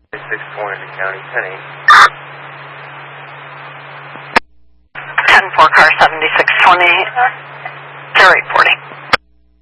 620 to County Penny. 10-4 car 7620, carry 40.